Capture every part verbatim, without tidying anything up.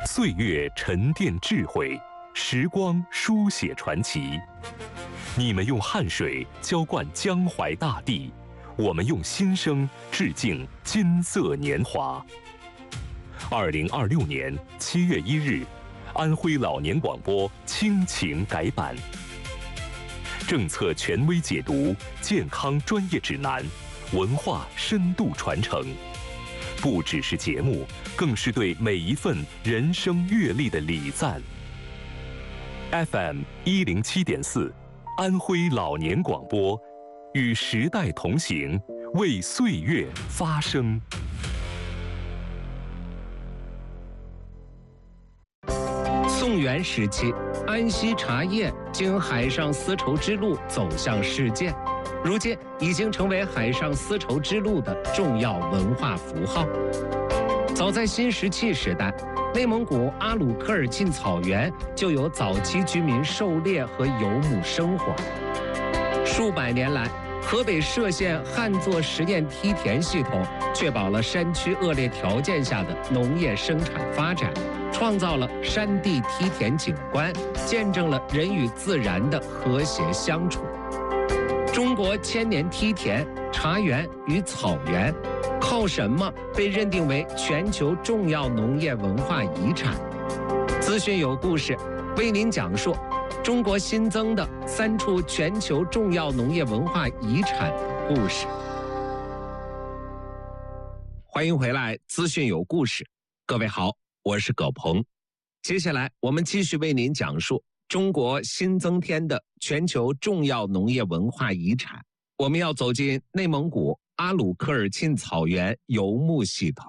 岁月沉淀智慧，时光书写传奇。你们用汗水浇灌江淮大地，我们用心声致敬金色年华。二零二六年七月一日，安徽老年广播亲情改版，政策权威解读，健康专业指南，文化深度传承。不只是节目，更是对每一份人生阅历的礼赞。F M 一零七点四，安徽老年广播，与时代同行，为岁月发声。 宋元时期，安溪茶叶经海上丝绸之路走向世界，如今已经成为海上丝绸之路的重要文化符号。早在新石器时代，内蒙古阿鲁科尔沁草原就有早期居民狩猎和游牧生活。数百年来，河北涉县旱作实验梯田系统确保了山区恶劣条件下的农业生产发展，创造了山地梯田景观，见证了人与自然的和谐相处。中国千年梯田、茶园与草原，靠什么被认定为全球重要农业文化遗产？资讯有故事，为您讲述中国新增的三处全球重要农业文化遗产的故事。欢迎回来，资讯有故事。各位好，我是葛鹏。接下来我们继续为您讲述中国新增添的全球重要农业文化遗产。我们要走进内蒙古阿鲁科尔沁草原游牧系统。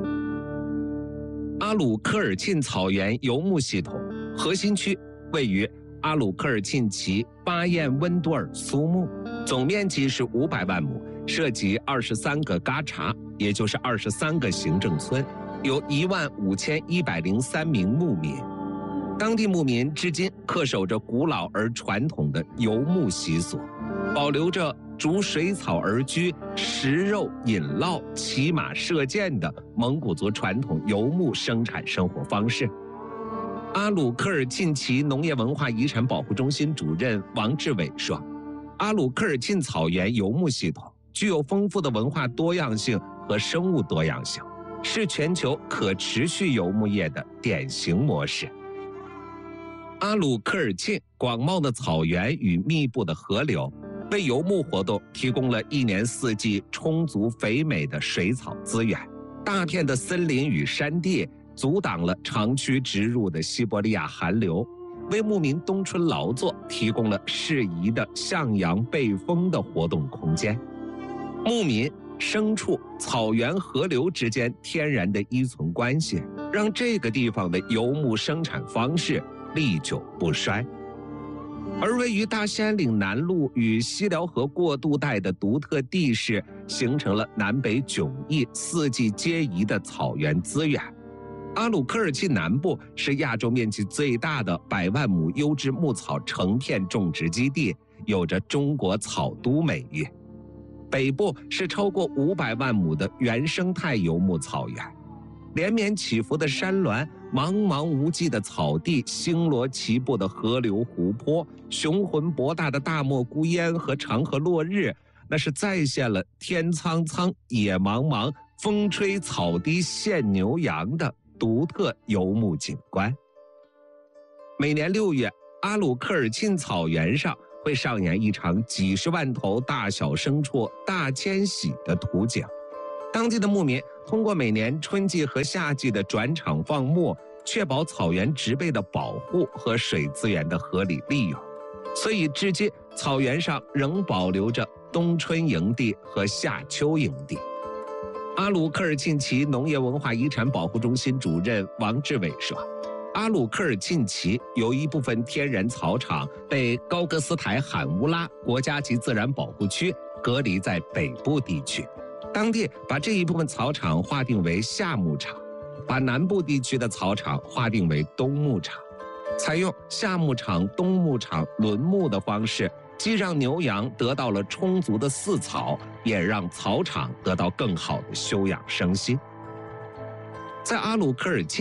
阿鲁科尔沁草原游牧系统核心区位于阿鲁科尔沁旗巴彦温多尔苏木，总面积是五百万亩，涉及二十三个嘎查，也就是二十三个行政村，有一万五千一百零三名牧民。当地牧民至今恪守着古老而传统的游牧习俗，保留着逐水草而居、食肉饮酪、骑马射箭的蒙古族传统游牧生产生活方式。阿鲁科尔沁旗农业文化遗产保护中心主任王志伟说，阿鲁科尔沁草原游牧系统具有丰富的文化多样性和生物多样性，是全球可持续游牧业的典型模式。阿鲁科尔沁广袤的草原与密布的河流，为游牧活动提供了一年四季充足肥美的水草资源。大片的森林与山地阻挡了长驱直入的西伯利亚寒流，为牧民冬春劳作提供了适宜的向阳背风的活动空间。牧民、牲畜、草原、河流之间天然的依存关系，让这个地方的游牧生产方式历久不衰。而位于大兴安岭南麓与西辽河过渡带的独特地势，形成了南北迥异、四季皆宜的草原资源。阿鲁科尔沁南部是亚洲面积最大的百万亩优质牧草成片种植基地，有着中国草都美誉。北部是超过五百万亩的原生态游牧草原，连绵起伏的山峦，茫茫无际的草地，星罗棋布的河流湖泊，雄浑博大的大漠孤烟和长河落日，那是再现了天苍苍野茫茫，风吹草低见牛羊的独特游牧景观。每年六月，阿鲁科尔沁草原上会上演一场几十万头大小牲畜大迁徙的图景。当地的牧民通过每年春季和夏季的转场放牧，确保草原植被的保护和水资源的合理利用。所以至今草原上仍保留着冬春营地和夏秋营地。阿鲁科尔沁旗农业文化遗产保护中心主任王志伟说，阿鲁科尔沁旗有一部分天然草场被高格斯台罕乌拉国家级自然保护区隔离在北部地区，当地把这一部分草场划定为夏牧场，把南部地区的草场划定为冬牧场，采用夏牧场、冬牧场轮牧的方式，既让牛羊得到了充足的饲草，也让草场得到更好的休养生息。在阿鲁科尔沁，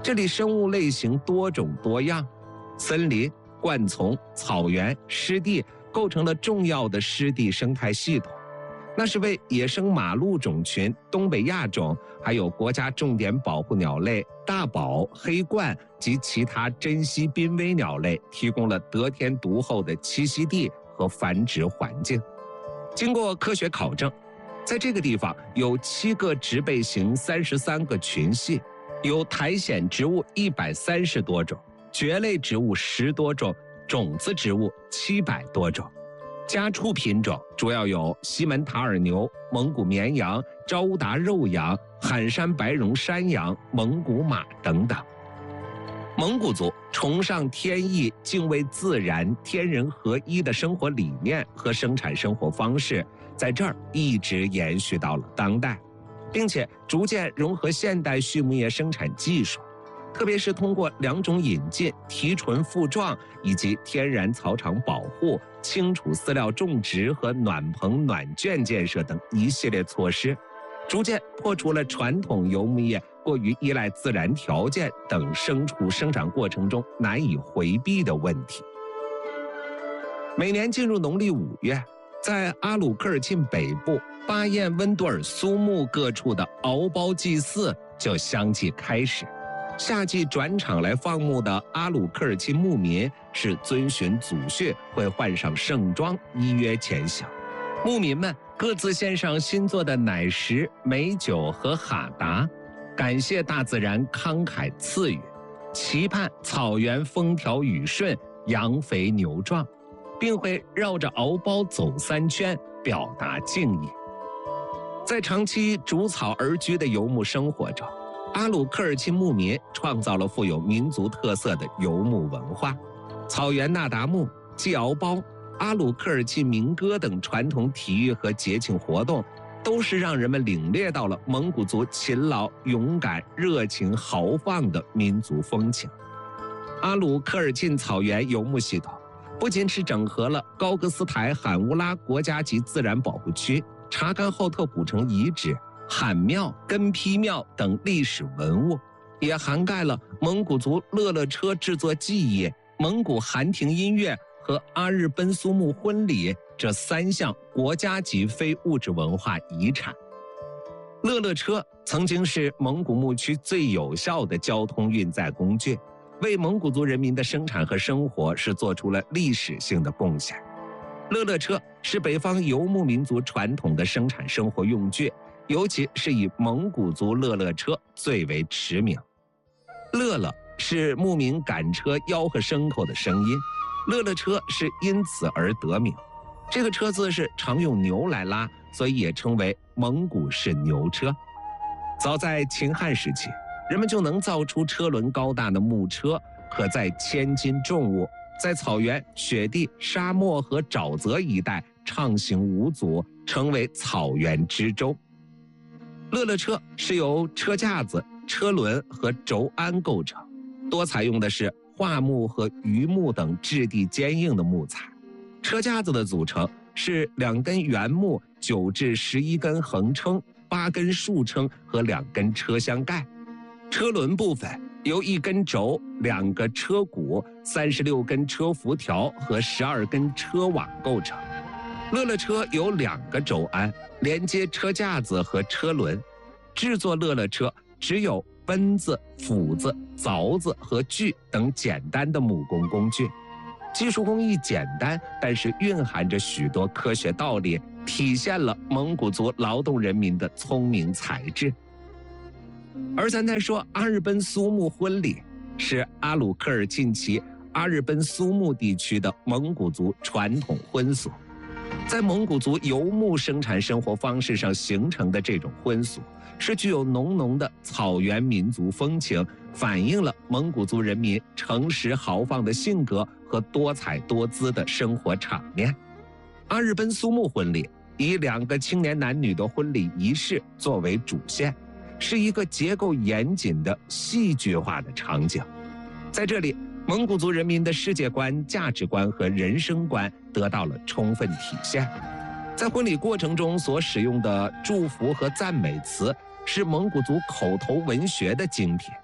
这里生物类型多种多样，森林、灌丛、草原、湿地构成了重要的湿地生态系统。那是为野生马鹿种群、东北亚种，还有国家重点保护鸟类大宝、黑鹳及其他珍稀濒危鸟类提供了得天独厚的栖息地和繁殖环境。经过科学考证，在这个地方有七个植被型三十三个群系，有苔藓植物一百三十多种，蕨类植物十多种，种子植物七百多种。家畜品种主要有西门塔尔牛、蒙古绵羊、昭乌达肉羊、罕山白绒山羊、蒙古马等等。蒙古族崇尚天意、敬畏自然、天人合一的生活理念和生产生活方式，在这儿一直延续到了当代，并且逐渐融合现代畜牧业生产技术，特别是通过两种引进、提纯复壮以及天然草场保护、清除饲料种植和暖棚暖圈建设等一系列措施，逐渐破除了传统游牧业过于依赖自然条件等牲畜生长过程中难以回避的问题。每年进入农历五月，在阿鲁科尔沁北部、巴彦温多尔苏木各处的敖包祭祀就相继开始。夏季转场来放牧的阿鲁科尔沁牧民是遵循祖训，会换上盛装，依约前行。牧民们各自献上新做的奶食、美酒和哈达，感谢大自然慷慨赐予，期盼草原风调雨顺、羊肥牛壮，并会绕着敖包走三圈，表达敬意。在长期逐草而居的游牧生活中，阿鲁科尔沁牧民创造了富有民族特色的游牧文化。草原那达慕、祭敖包、阿鲁科尔沁民歌等传统体育和节庆活动，都是让人们领略到了蒙古族勤劳、勇敢、热情、豪放的民族风情。阿鲁科尔沁草原游牧系统不仅是整合了高格斯台罕乌拉国家级自然保护区、查干后特古城遗址、罕庙、根批庙等历史文物，也涵盖了蒙古族乐乐车制作技艺、蒙古寒亭音乐和阿日奔苏木婚礼这三项国家级非物质文化遗产。乐乐车曾经是蒙古牧区最有效的交通运载工具，为蒙古族人民的生产和生活是做出了历史性的贡献。乐乐车是北方游牧民族传统的生产生活用具，尤其是以蒙古族乐乐车最为驰名。乐乐是牧民赶车吆喝牲口的声音，乐乐车是因此而得名。这个车子是常用牛来拉，所以也称为蒙古式牛车。早在秦汉时期，人们就能造出车轮高大的木车，可载千斤重物，在草原、雪地、沙漠和沼泽一带畅行无阻，成为草原之舟。乐乐车是由车架子、车轮和轴鞍构成，多采用的是桦木和榆木等质地坚硬的木材。车架子的组成是两根圆木、九至十一根横撑、八根竖撑和两根车厢盖。车轮部分由一根轴、两个车骨、三十六根车辐条和十二根车网构成。乐乐车有两个轴鞍，连接车架子和车轮。制作乐乐车只有奔子、斧子、凿子和锯等简单的木工工具，技术工艺简单，但是蕴含着许多科学道理，体现了蒙古族劳动人民的聪明才智。而咱再说阿日奔苏木婚礼，是阿鲁科尔沁旗阿日奔苏木地区的蒙古族传统婚俗。在蒙古族游牧生产生活方式上形成的这种婚俗，是具有浓浓的草原民族风情，反映了蒙古族人民诚实豪放的性格和多彩多姿的生活场面。阿日奔苏木婚礼以两个青年男女的婚礼仪式作为主线，是一个结构严谨的戏剧化的场景。在这里，蒙古族人民的世界观、价值观和人生观得到了充分体现。在婚礼过程中所使用的祝福和赞美词是蒙古族口头文学的精品。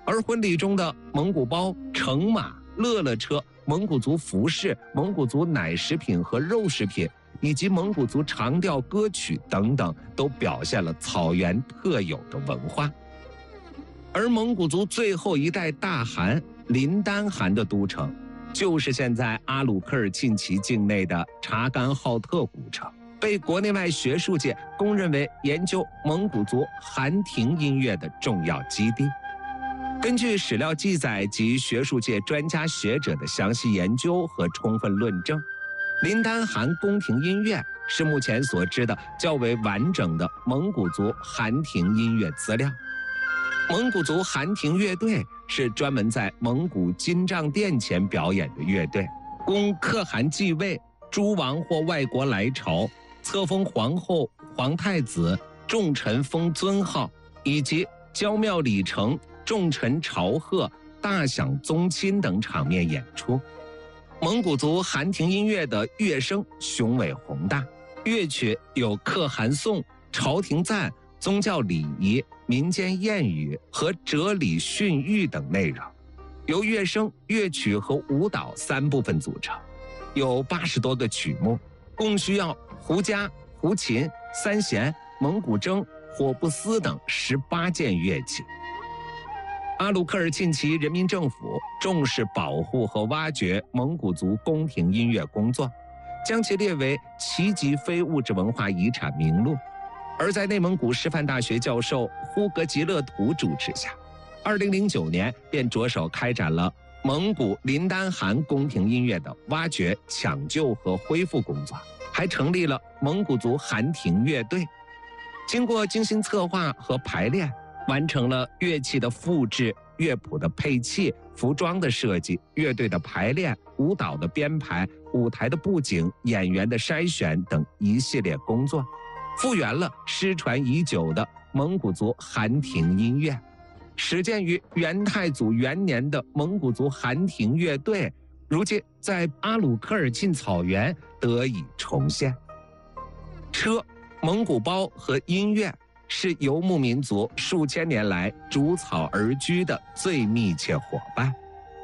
而婚礼中的蒙古包、乘马、乐乐车、蒙古族服饰、蒙古族奶食品和肉食品，以及蒙古族长调歌曲等等，都表现了草原特有的文化。而蒙古族最后一代大汗林丹汗的都城，就是现在阿鲁科尔沁旗境内的察干浩特古城，被国内外学术界公认为研究蒙古族汗庭音乐的重要基地。根据史料记载及学术界专家学者的详细研究和充分论证，林丹汗宫廷音乐是目前所知的较为完整的蒙古族汗庭音乐资料。蒙古族汗庭乐队是专门在蒙古金帐殿前表演的乐队，供可汗继位、诸王或外国来朝、册封皇后、皇太子、重臣封尊号，以及郊庙礼成、重臣朝贺、大享宗亲等场面演出。蒙古族汗庭音乐的乐声雄伟宏大，乐曲有可汗颂、朝廷赞、宗教礼仪、民间谚语和哲理训谕等内容，由乐声、乐曲和舞蹈三部分组成，有八十多个曲目，共需要胡笳、胡琴、三弦、蒙古筝、火布斯等十八件乐器。阿鲁科尔沁旗人民政府重视保护和挖掘蒙古族宫廷音乐工作，将其列为旗级非物质文化遗产名录。而在内蒙古师范大学教授呼格吉勒图主持下，二零零九年便着手开展了蒙古林丹汗宫廷音乐的挖掘、抢救和恢复工作，还成立了蒙古族汗庭乐队。经过精心策划和排练，完成了乐器的复制、乐谱的配器、服装的设计、乐队的排练、舞蹈的编排、舞台的布景、演员的筛选等一系列工作，复原了失传已久的蒙古族汗庭音乐。始建于元太祖元年的蒙古族汗庭乐队，如今在阿鲁科尔沁草原得以重现。车、蒙古包和音乐是游牧民族数千年来逐草而居的最密切伙伴。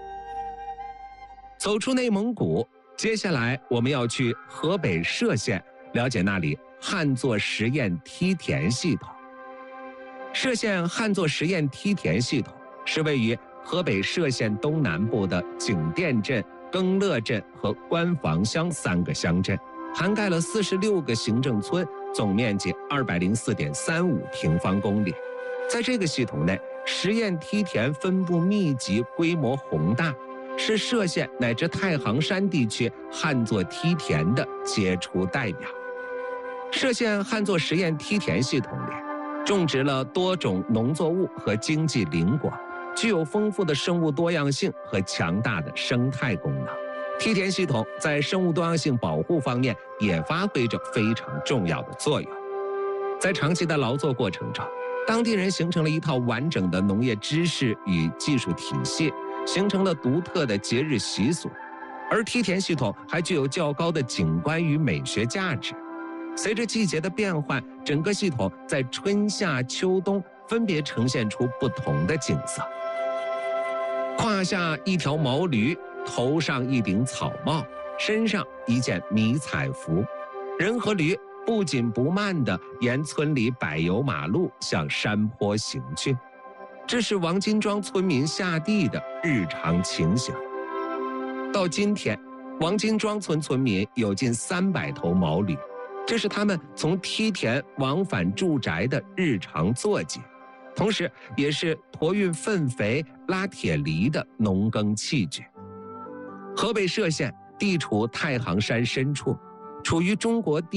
走出内蒙古，接下来我们要去河北涉县，了解那里旱作实验梯田系统。涉县旱作实验梯田系统是位于河北涉县东南部的景店镇、更乐镇和关房乡三个乡镇，涵盖了四十六个行政村，总面积二百零四点三五平方公里。在这个系统内，实验梯田分布密集，规模宏大，是涉县乃至太行山地区旱作梯田的杰出代表。涉县旱作实验梯田系统里，种植了多种农作物和经济林果，具有丰富的生物多样性和强大的生态功能。梯田系统在生物多样性保护方面也发挥着非常重要的作用。在长期的劳作过程中，当地人形成了一套完整的农业知识与技术体系，形成了独特的节日习俗，而梯田系统还具有较高的景观与美学价值。随着季节的变换，整个系统在春夏秋冬分别呈现出不同的景色。胯下一条毛驴，头上一顶草帽，身上一件迷彩服，人和驴不紧不慢地沿村里柏油马路向山坡行去。这是王金庄村民下地的日常情形。到今天，王金庄村村民有近三百头毛驴，这是他们从梯田往返住宅的日常坐骑，同时也是驮运粪肥、拉铁犁的农耕器具。河北涉县地处太行山深处，处于中国地